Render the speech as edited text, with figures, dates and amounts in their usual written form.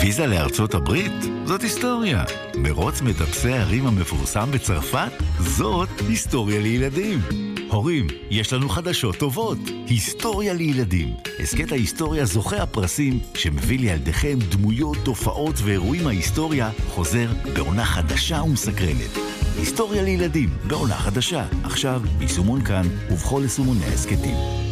ויזה לארצות הברית? זאת היסטוריה. מרוץ מטפסי הערים המפורסם בצרפת? זאת היסטוריה לילדים. הורים, יש לנו חדשות טובות. היסטוריה לילדים. הסקט ההיסטוריה זוכה הפרסים שמביא לילדיכם דמויות, תופעות ואירועים מההיסטוריה חוזר בעונה חדשה ומסקרנת. היסטוריה לילדים בעונה חדשה. עכשיו ביישומון כאן ובכל יישומוני הסקטים.